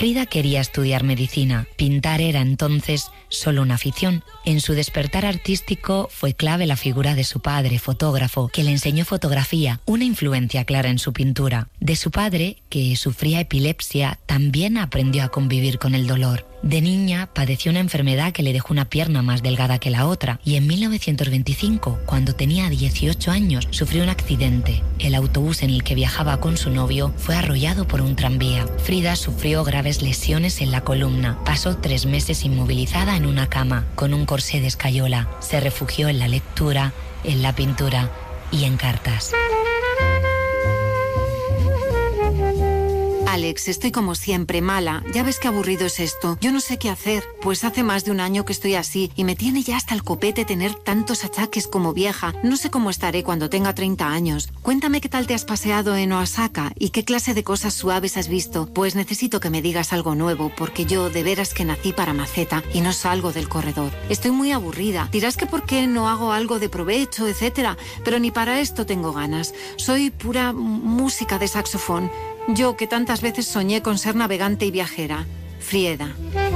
Frida quería estudiar medicina. Pintar era entonces solo una afición. En su despertar artístico fue clave la figura de su padre, fotógrafo, que le enseñó fotografía, una influencia clara en su pintura. De su padre, que sufría epilepsia, también aprendió a convivir con el dolor. De niña padeció una enfermedad que le dejó una pierna más delgada que la otra y en 1925, cuando tenía 18 años, sufrió un accidente. El autobús en el que viajaba con su novio fue arrollado por un tranvía. Frida sufrió graves lesiones en la columna. Pasó 3 meses inmovilizada en una cama, con un corsé de escayola. Se refugió en la lectura, en la pintura y en cartas. Alex, estoy como siempre, mala. Ya ves qué aburrido es esto. Yo no sé qué hacer. Pues hace más de un año que estoy así y me tiene ya hasta el copete tener tantos achaques como vieja. No sé cómo estaré cuando tenga 30 años. Cuéntame qué tal te has paseado en Oaxaca y qué clase de cosas suaves has visto. Pues necesito que me digas algo nuevo porque yo de veras que nací para maceta y no salgo del corredor. Estoy muy aburrida. Dirás que por qué no hago algo de provecho, etcétera. Pero ni para esto tengo ganas. Soy pura música de saxofón. Yo que tantas veces soñé con ser navegante y viajera. Frieda.